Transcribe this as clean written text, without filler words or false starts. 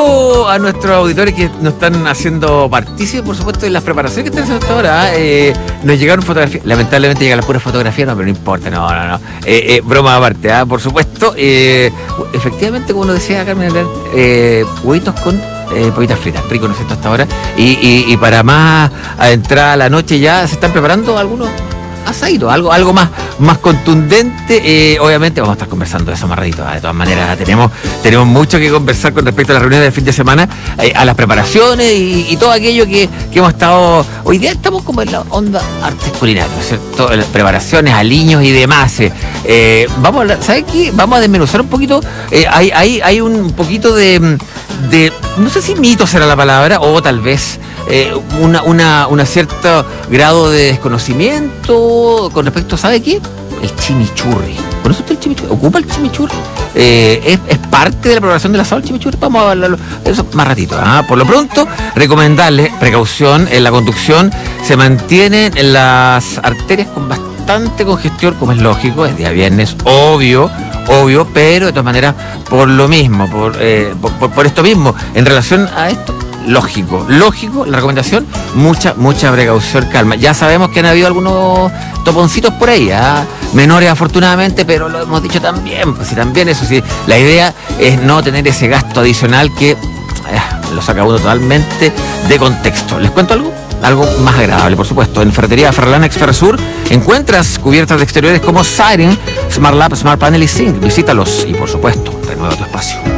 saludo a nuestros auditores que nos están haciendo partícipes, por supuesto, de las preparaciones que están haciendo hasta ahora. Nos llegaron fotografías, lamentablemente llega la pura fotografía, no, pero no importa, no. Broma aparte, por supuesto. Efectivamente, como nos decía Carmen, huevitos con pollitas fritas, rico, ¿no es cierto?, hasta ahora. Y para más entrar a la noche ya se están preparando algunos asaditos, algo más contundente. Obviamente vamos a estar conversando de eso más ratito. De todas maneras, tenemos mucho que conversar con respecto a las reuniones del fin de semana, a las preparaciones y todo aquello que hemos estado. Hoy día estamos como en la onda artes culinarias, ¿no es cierto? Las preparaciones, aliños y demás. Vamos a hablar, ¿sabes qué? Vamos a desmenuzar un poquito. Hay un poquito de, no sé si mito será la palabra, o tal vez una cierto grado de desconocimiento con respecto, ¿sabe qué? El chimichurri. ¿Conoce usted el chimichurri? ¿Ocupa el chimichurri? ¿Es parte de la preparación del asado el chimichurri? Vamos a hablarlo eso más ratito. Por lo pronto, recomendarles precaución en la conducción. Se mantienen en las arterias con bastante congestión, como es lógico, es día viernes, obvio, pero de todas maneras, por lo mismo, por esto mismo, en relación a esto, lógico, la recomendación, mucha precaución, calma. Ya sabemos que han habido algunos toponcitos por ahí, menores afortunadamente, pero lo hemos dicho también, pues, y también eso sí, la idea es no tener ese gasto adicional que lo saca uno totalmente de contexto. ¿Les cuento algo más agradable, por supuesto? En Ferretería Ferrolana Exfersur encuentras cubiertas de exteriores como Siding, Smart Lab, Smart Panel y Zinc. Visítalos y, por supuesto, renueva tu espacio.